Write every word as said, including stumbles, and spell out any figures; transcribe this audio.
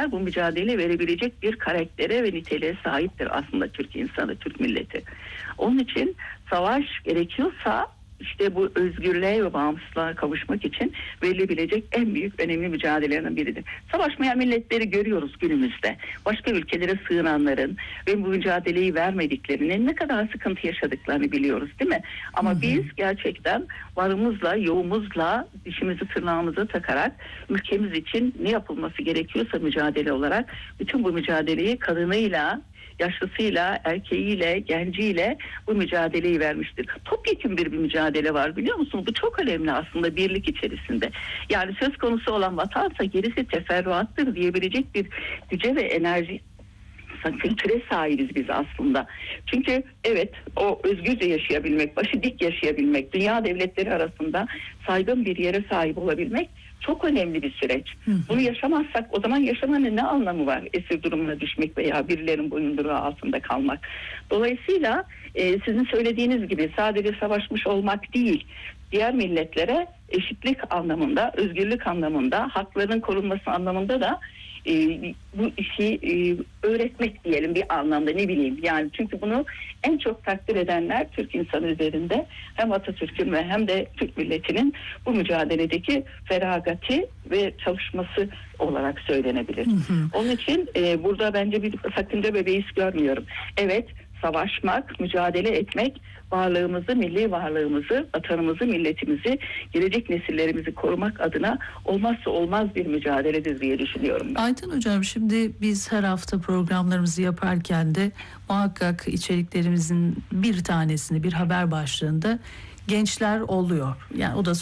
insanlar bu mücadele verebilecek bir karaktere ve niteliğe sahiptir aslında Türk insanı, Türk milleti. Onun için savaş gerekiyorsa işte bu özgürlüğe ve bağımsızlığa kavuşmak için verilebilecek en büyük önemli mücadelelerin biridir. Savaşmayan milletleri görüyoruz günümüzde. Başka ülkelere sığınanların ve bu mücadeleyi vermediklerinin ne kadar sıkıntı yaşadıklarını biliyoruz, değil mi? Ama hı hı. biz gerçekten varımızla, yoğumuzla, dişimizi tırnağımıza takarak ülkemiz için ne yapılması gerekiyorsa mücadele olarak bütün bu mücadeleyi kadınıyla, yaşlısıyla, erkeğiyle, genciyle bu mücadeleyi vermiştir. Topyekun bir, bir mücadele var, biliyor musunuz? Bu çok önemli aslında birlik içerisinde. Yani söz konusu olan vatansa gerisi teferruattır diyebilecek bir güce ve enerji, kültüre sahibiz biz aslında. Çünkü evet, o özgürce yaşayabilmek, başı dik yaşayabilmek, dünya devletleri arasında saygın bir yere sahip olabilmek çok önemli bir süreç. Hı hı. Bunu yaşamazsak o zaman yaşamanın ne anlamı var? Esir durumuna düşmek veya birilerinin boyunduruğu altında kalmak. Dolayısıyla e, sizin söylediğiniz gibi sadece savaşmış olmak değil, diğer milletlere eşitlik anlamında, özgürlük anlamında, hakların korunması anlamında da e, bu işi e, öğretmek diyelim bir anlamda, ne bileyim. Yani çünkü bunu en çok takdir edenler Türk insanı üzerinde hem Atatürk'ün ve hem de Türk milletinin bu mücadeledeki feragati ve çalışması olarak söylenebilir. Hı hı. Onun için e, burada bence bir sakınca ve beis görmüyorum. Evet, savaşmak, mücadele etmek, varlığımızı, milli varlığımızı, vatanımızı, milletimizi, gelecek nesillerimizi korumak adına olmazsa olmaz bir mücadeledir diye düşünüyorum ben. Ayten Hocam, şimdi biz her hafta programlarımızı yaparken de muhakkak içeriklerimizin bir tanesini, bir haber başlığında gençler oluyor. Yani o da